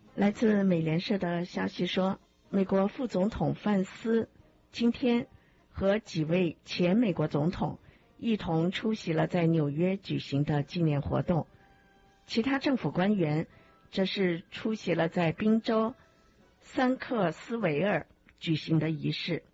来自美联社的消息说，美国副总统范斯今天和几位前美国总统一同出席了在纽约举行的纪念活动，其他政府官员则是出席了在宾州桑克斯维尔举行的仪式。